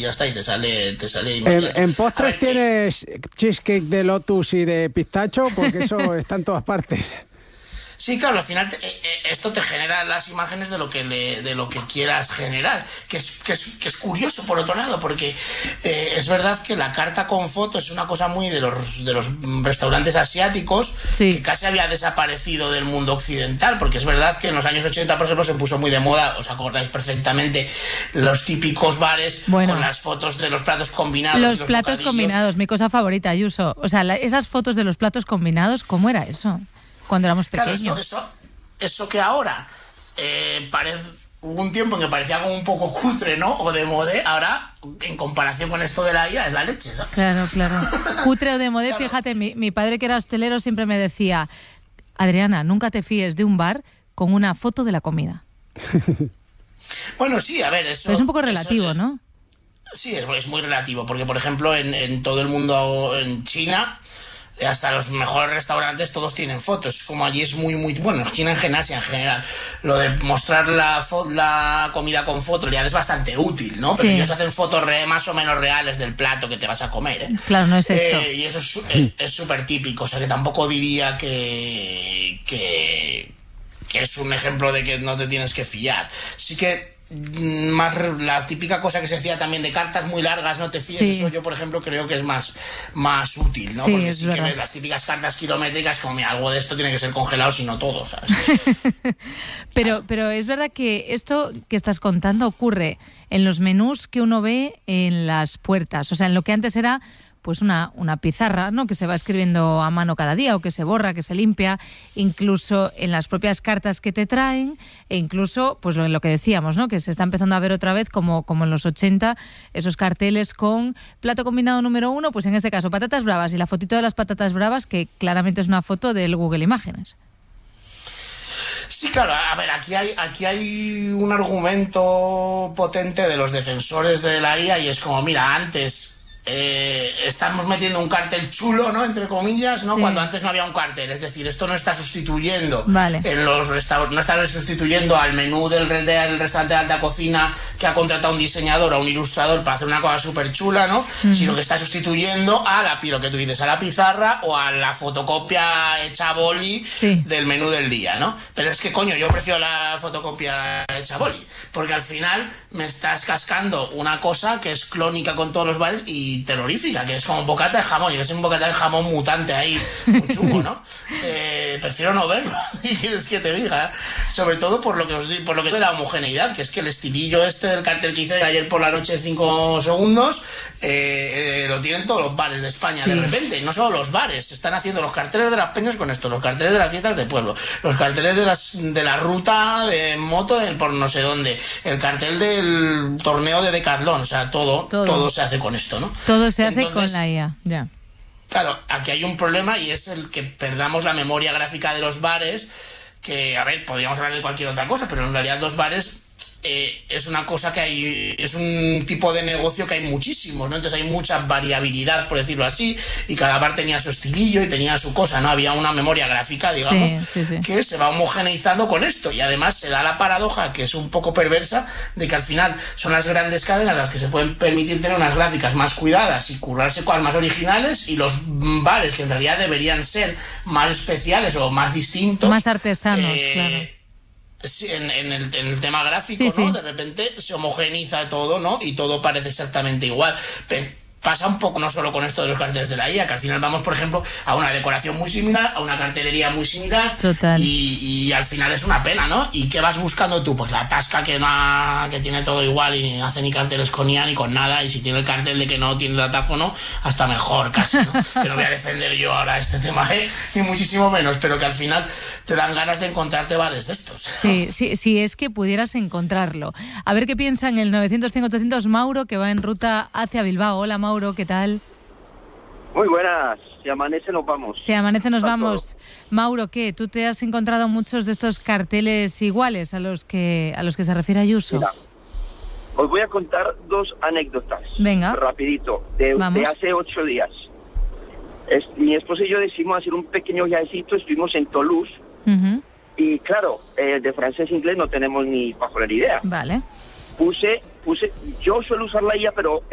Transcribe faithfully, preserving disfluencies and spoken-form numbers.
ya está, y te sale, te sale En, en postres ver, tienes que... cheesecake de lotus y de pistacho, porque eso está en todas partes. Sí, claro, al final te, eh, esto te genera las imágenes de lo que le, de lo que quieras generar, que es, que es, que es curioso por otro lado, porque eh, es verdad que la carta con fotos es una cosa muy de los, de los restaurantes asiáticos, sí, que casi había desaparecido del mundo occidental, porque es verdad que en los años ochenta, por ejemplo, se puso muy de moda, os acordáis perfectamente, los típicos bares bueno, con las fotos de los platos combinados. Los, los platos bocadillos. Combinados, mi cosa favorita, Ayuso. O sea, la, esas fotos de los platos combinados, ¿cómo era eso? Cuando éramos pequeños. Claro, eso, eso, eso que ahora eh, parece, hubo un tiempo en que parecía como un poco cutre, ¿no? O de modé, ahora, en comparación con esto de la I A, es la leche, ¿sabes? Claro, claro. Cutre o de modé, claro. Fíjate, mi, mi padre que era hostelero siempre me decía, Adriana, nunca te fíes de un bar con una foto de la comida. Bueno, sí, a ver, eso... Pero es un poco relativo, eso, ¿no? Sí, es, es muy relativo, porque, por ejemplo, en, en todo el mundo, en China... hasta los mejores restaurantes todos tienen fotos, como allí es muy, muy... Bueno, China en Asia en general, lo de mostrar la, fo- la comida con fotos ya es bastante útil, ¿no? Pero sí, ellos hacen fotos re- más o menos reales del plato que te vas a comer, ¿eh? Claro, no es esto. Eh, y eso es súper típico, o sea que tampoco diría que, que, que es un ejemplo de que no te tienes que fiar. Sí que... más la típica cosa que se hacía también de cartas muy largas, no te fíes, sí, eso yo por ejemplo creo que es más, más útil, ¿no? Sí, porque es sí verdad. que ves las típicas cartas kilométricas como mira, algo de esto tiene que ser congelado, si no todo, ¿sabes? pero, pero es verdad que esto que estás contando ocurre en los menús que uno ve en las puertas, o sea, en lo que antes era pues una, una pizarra, ¿no? Que se va escribiendo a mano cada día o que se borra, que se limpia, incluso en las propias cartas que te traen e incluso, pues lo, lo que decíamos, ¿no? Que se está empezando a ver otra vez como, como en los ochenta, esos carteles con plato combinado número uno, pues en este caso patatas bravas y la fotito de las patatas bravas que claramente es una foto del Google Imágenes. Sí, claro, a ver, aquí hay, aquí hay un argumento potente de los defensores de la I A y es como, mira, antes... Eh, estamos metiendo un cartel chulo, ¿no? Entre comillas, ¿no? Sí. Cuando antes no había un cartel, es decir, esto no está sustituyendo vale. en los restaurantes, no está sustituyendo al menú del, del restaurante de alta cocina que ha contratado un diseñador o un ilustrador para hacer una cosa súper chula, ¿no? Uh-huh. Sino que está sustituyendo a la, lo que tú dices, a la pizarra o a la fotocopia hecha a boli, sí, del menú del día, ¿no? Pero es que, coño, yo prefiero la fotocopia hecha a boli, porque al final me estás cascando una cosa que es clónica con todos los bares y terrorífica, que es como un bocata de jamón, y ves un bocata de jamón mutante ahí, muy chungo, ¿no? Eh, prefiero no verlo, y quieres que te diga, sobre todo por lo que os digo, por lo que de la homogeneidad, que es que el estilillo este del cartel que hice ayer por la noche de cinco segundos, eh, eh, lo tienen todos los bares de España, sí, de repente, no solo los bares, se están haciendo los carteles de las peñas con esto, los carteles de las fiestas de pueblo, los carteles de las de la ruta de moto del por no sé dónde, el cartel del torneo de Decathlon, o sea, todo, todo, todo se hace con esto, ¿no? Todo se hace Entonces, con la I A, ya. Claro, aquí hay un problema y es el que perdamos la memoria gráfica de los bares, que, a ver, podríamos hablar de cualquier otra cosa, pero en realidad los bares eh, es una cosa que hay, es un tipo de negocio que hay muchísimos, ¿no? Entonces hay mucha variabilidad, por decirlo así, y cada bar tenía su estilillo y tenía su cosa, ¿no? Había una memoria gráfica, digamos, sí, sí, sí, que se va homogeneizando con esto, y además se da la paradoja, que es un poco perversa, de que al final son las grandes cadenas las que se pueden permitir tener unas gráficas más cuidadas y currarse cosas más originales, y los bares que en realidad deberían ser más especiales o más distintos, más artesanos, eh, claro. Sí, en, en, el, en el tema gráfico, sí, ¿no? Sí. De repente se homogeniza todo, ¿no? Y todo parece exactamente igual. Pero pasa un poco no solo con esto de los carteles de la I A, que al final vamos, por ejemplo, a una decoración muy similar, a una cartelería muy similar. Total. Y, y al final es una pena, ¿no? ¿Y qué vas buscando tú? Pues la tasca que no ha, que tiene todo igual y no hace ni carteles con I A ni con nada, y si tiene el cartel de que no tiene datáfono, hasta mejor casi, ¿no? Que no voy a defender yo ahora este tema, ¿eh? Ni muchísimo menos, pero que al final te dan ganas de encontrarte bares de estos. Sí, sí, sí, es que pudieras encontrarlo. A ver qué piensa en el novecientos cinco ochocientos Mauro, que va en ruta hacia Bilbao. Hola, Mauro. Mauro, ¿qué tal? Muy buenas, si amanece nos vamos. Si amanece nos Tanto. vamos. Mauro, ¿qué? ¿Tú te has encontrado muchos de estos carteles iguales a los que a los que se refiere Ayuso? Mira, os voy a contar dos anécdotas. Venga. Rapidito, de, de hace ocho días. Es, mi esposa y yo decidimos hacer un pequeño viajecito, estuvimos en Toulouse, uh-huh. y claro, eh, de francés e inglés no tenemos ni bajo la idea. Vale. Puse, puse, yo suelo usar la I A, pero